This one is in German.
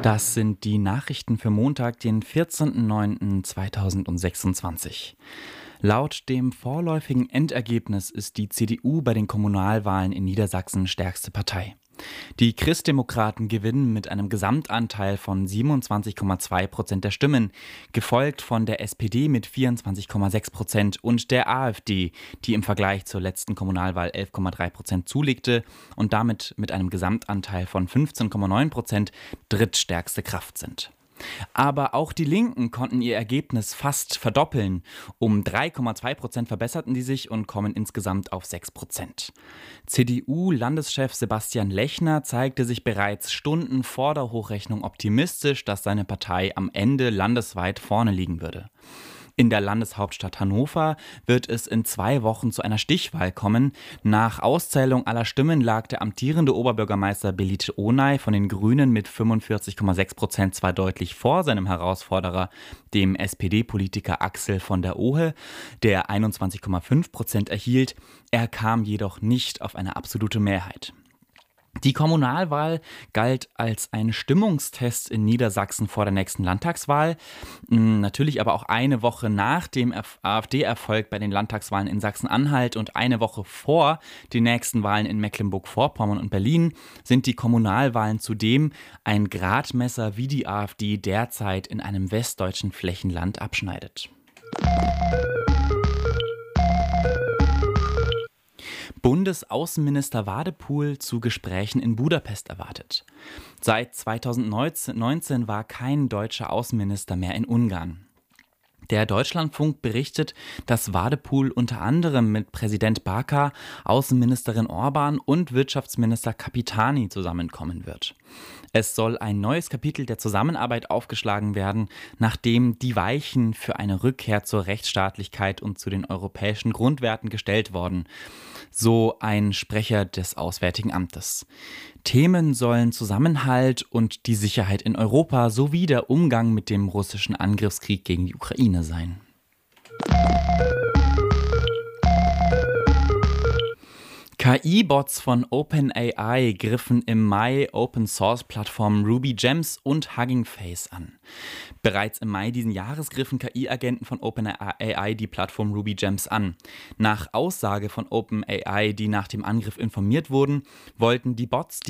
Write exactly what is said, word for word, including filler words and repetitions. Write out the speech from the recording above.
Das sind die Nachrichten für Montag, den vierzehnten neunten zweitausendsechsundzwanzig. Laut dem vorläufigen Endergebnis ist die C D U bei den Kommunalwahlen in Niedersachsen stärkste Partei. Die Christdemokraten gewinnen mit einem Gesamtanteil von siebenundzwanzig Komma zwei Prozent der Stimmen, gefolgt von der S P D mit vierundzwanzig Komma sechs Prozent und der AfD, die im Vergleich zur letzten Kommunalwahl elf Komma drei Prozent zulegte und damit mit einem Gesamtanteil von fünfzehn Komma neun Prozent drittstärkste Kraft sind. Aber auch die Linken konnten ihr Ergebnis fast verdoppeln. Um drei Komma zwei Prozent verbesserten die sich und kommen insgesamt auf sechs Prozent. C D U-Landeschef Sebastian Lechner zeigte sich bereits Stunden vor der Hochrechnung optimistisch, dass seine Partei am Ende landesweit vorne liegen würde. In der Landeshauptstadt Hannover wird es in zwei Wochen zu einer Stichwahl kommen. Nach Auszählung aller Stimmen lag der amtierende Oberbürgermeister Belit Onay von den Grünen mit fünfundvierzig Komma sechs Prozent zwar deutlich vor seinem Herausforderer, dem S P D-Politiker Axel von der Ohe, der einundzwanzig Komma fünf Prozent erhielt. Er kam jedoch nicht auf eine absolute Mehrheit. Die Kommunalwahl galt als ein Stimmungstest in Niedersachsen vor der nächsten Landtagswahl. Natürlich aber auch eine Woche nach dem AfD-Erfolg bei den Landtagswahlen in Sachsen-Anhalt und eine Woche vor den nächsten Wahlen in Mecklenburg-Vorpommern und Berlin sind die Kommunalwahlen zudem ein Gradmesser, wie die AfD derzeit in einem westdeutschen Flächenland abschneidet. Bundesaußenminister Wadephul zu Gesprächen in Budapest erwartet. Seit zweitausendneunzehn war kein deutscher Außenminister mehr in Ungarn. Der Deutschlandfunk berichtet, dass Wadephul unter anderem mit Präsident Baka, Außenministerin Orban und Wirtschaftsminister Capitani zusammenkommen wird. Es soll ein neues Kapitel der Zusammenarbeit aufgeschlagen werden, nachdem die Weichen für eine Rückkehr zur Rechtsstaatlichkeit und zu den europäischen Grundwerten gestellt worden, so ein Sprecher des Auswärtigen Amtes. Themen sollen Zusammenhalt und die Sicherheit in Europa sowie der Umgang mit dem russischen Angriffskrieg gegen die Ukraine sein. K I-Bots von OpenAI griffen im Mai Open-Source-Plattformen RubyGems und Hugging Face an. Bereits im Mai diesen Jahres griffen K I-Agenten von OpenAI die Plattform RubyGems an. Nach Aussage von OpenAI, die nach dem Angriff informiert wurden, wollten die Bots